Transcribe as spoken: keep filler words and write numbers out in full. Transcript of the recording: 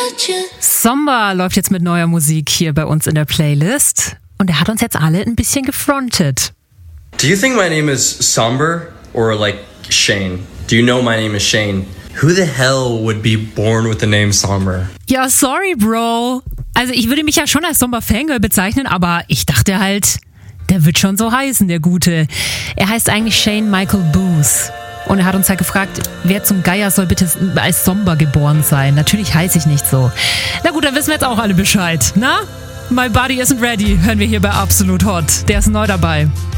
Somba läuft jetzt mit neuer Musik hier bei uns in der Playlist und er hat uns jetzt alle ein bisschen gefrontet. Do you think my name is Somber or like Shane? Do you know my name is Shane? Who the hell would be born with the name Somber? Ja, sorry, Bro. Also ich würde mich ja schon als Somba-Fangirl bezeichnen, aber ich dachte halt, der wird schon so heißen, der Gute. Er heißt eigentlich Shane Michael Booth. Und er hat uns halt gefragt, wer zum Geier soll bitte als Somba geboren sein? Natürlich heiße ich nicht so. Na gut, dann wissen wir jetzt auch alle Bescheid, na? My Body Isn't Ready hören wir hier bei Absolut Hot. Der ist neu dabei.